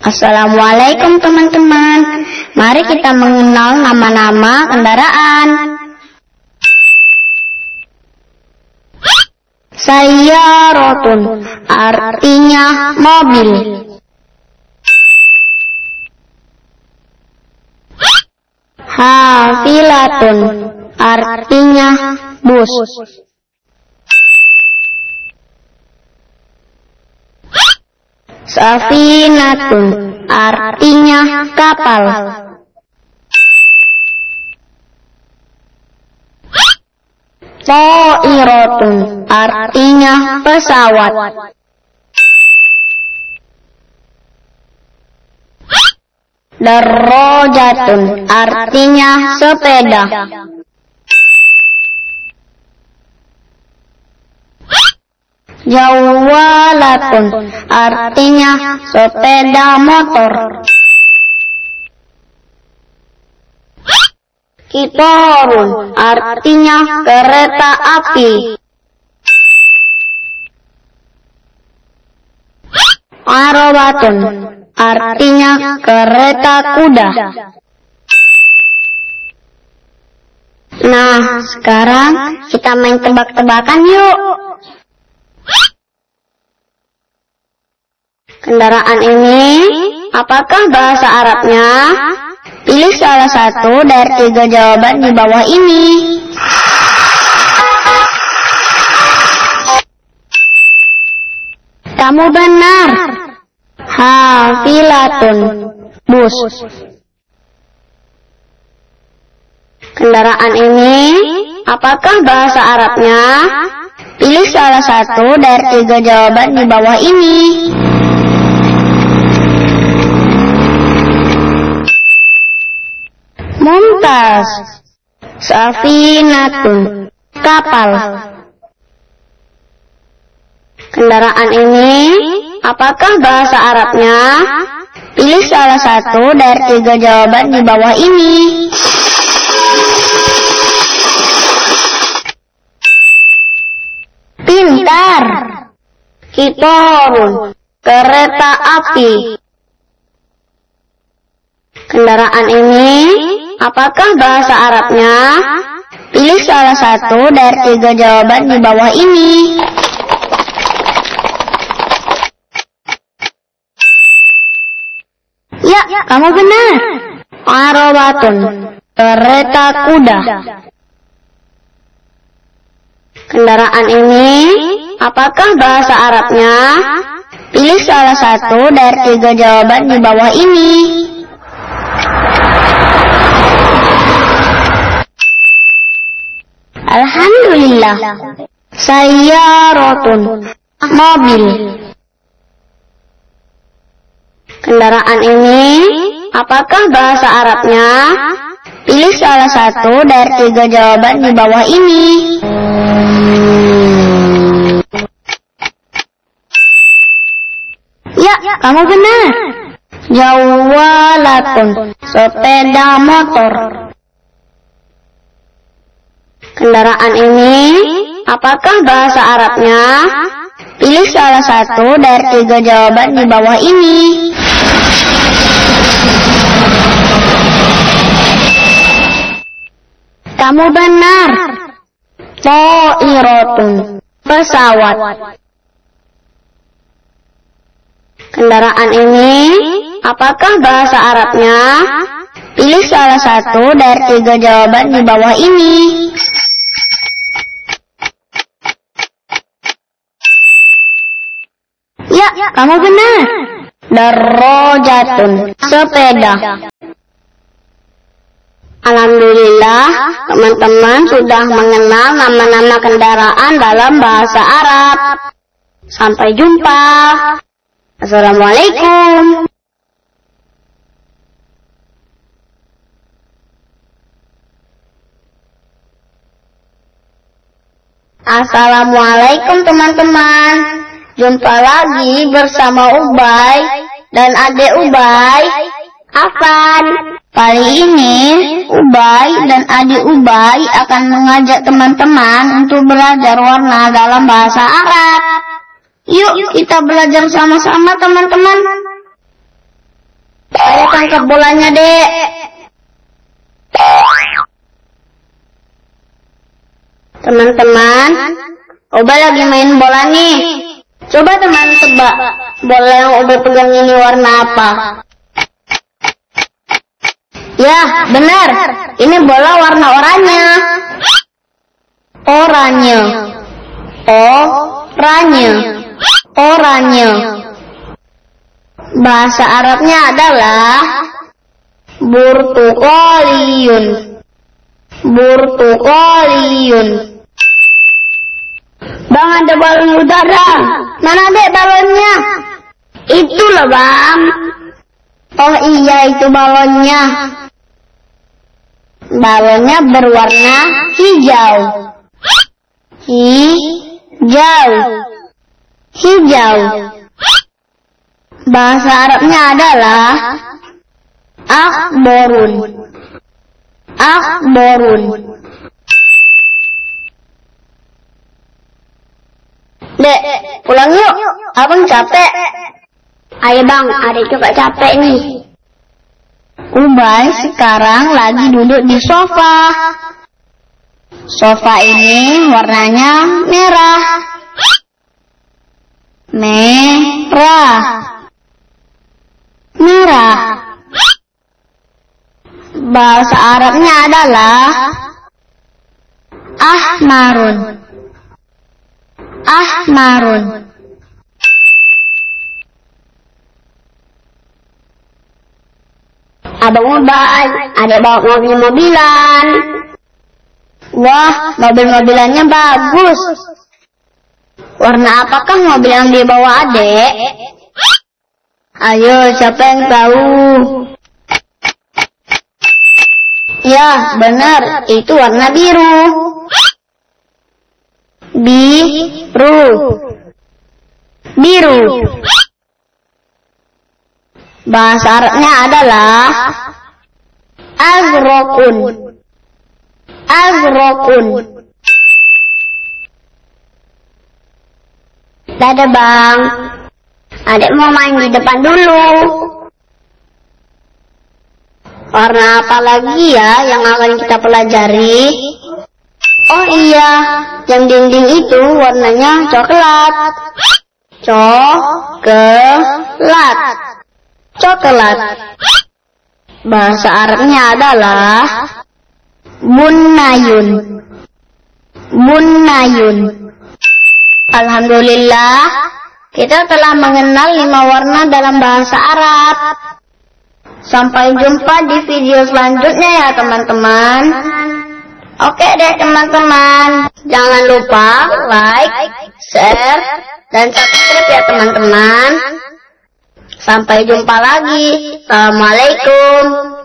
Assalamualaikum teman-teman. Mari kita mengenal nama-nama kendaraan. Sayyaratun artinya mobil. Hafilatun artinya bus. Safinatun artinya kapal. Thairatun artinya pesawat. Darajatun artinya sepeda. Jawalatun artinya sepeda motor. Kitorun artinya kereta api. Arabatun artinya kereta kuda. Nah, sekarang kita main tebak-tebakan yuk. Kendaraan ini, apakah bahasa Arabnya? Pilih salah satu dari 3 jawaban di bawah ini. Kamu benar. Hafilatun, bus. Kendaraan ini, apakah bahasa Arabnya? Pilih salah satu dari 3 jawaban di bawah ini. Mumtaz. Safinatun, kapal. Kendaraan ini, apakah bahasa Arabnya? Pilih salah satu dari 3 jawaban di bawah ini. Pintar. Kitorun, kereta api. Kendaraan ini, apakah bahasa Arabnya? Pilih salah satu dari 3 jawaban di bawah ini. Ya, kamu benar. Arabatun, kereta kuda. Kendaraan ini, apakah bahasa Arabnya? Pilih salah satu dari 3 jawaban di bawah ini. Alhamdulillah. Sayyaratun, mobil. Kendaraan ini, apakah bahasa Arabnya? Pilih salah satu dari 3 jawaban di bawah ini. Ya, kamu benar. Jawalatun, sepeda motor. Kendaraan ini, apakah bahasa Arabnya? Pilih salah satu dari 3 jawaban di bawah ini. Kamu benar. Thairatun, pesawat. Kendaraan ini, apakah bahasa Arabnya? Pilih salah satu dari 3 jawaban di bawah ini. Ya, kamu benar. Darajatun, sepeda. Alhamdulillah, teman-teman sudah mengenal nama-nama kendaraan dalam bahasa Arab. Sampai jumpa. Assalamualaikum. Assalamualaikum teman-teman. Jumpa lagi bersama Ubay dan adik Ubay, Afan. Kali ini Ubay dan adik Ubay akan mengajak teman-teman untuk belajar warna dalam bahasa Arab. Yuk kita belajar sama-sama teman-teman. Ayo tangkap bolanya, Dek. Teman-teman, Ubay lagi main bola nih. Coba teman tebak, bola yang Ubay pegang ini warna apa? Ya, benar. Ini bola warna oranye. Oranye. Oranye. Oranye. Bahasa Arabnya adalah burtuqaliyun. Burtuqaliyun. Bang, ada balon udara. Mana Dek balonnya? Itu loh, Bang. Oh iya, itu balonnya. Balonnya berwarna hijau. Hijau. Hijau. Bahasa Arabnya adalah akhborun. Akhborun. Dek, pulang yuk. Abang capek. Ayo Bang, adek juga capek nih. Ubay sekarang lagi duduk di sofa. Sofa ini warnanya merah. Merah. Merah. Bahasa Arabnya adalah ahmarun. Ahmarun. Abang Ubay, ada bawa mobil-mobilan. Wah, mobil-mobilannya bagus. Warna apakah mobil yang dibawa adek? Ayo, siapa yang tahu? Ya, benar, itu warna biru. Biru. Biru. Bahasa Arabnya adalah azraqun. Azraqun. Dadah Bang. Adek mau main di depan dulu. Warna apa lagi ya yang akan kita pelajari? Oh iya, yang dinding itu warnanya coklat. Coklat. Coklat. Bahasa Arabnya adalah bunnayun. Bunnayun. Alhamdulillah, kita telah mengenal 5 warna dalam bahasa Arab. Sampai jumpa di video selanjutnya ya teman-teman. Oke deh teman-teman, jangan lupa like, share, dan subscribe ya teman-teman. Sampai jumpa lagi. Assalamualaikum.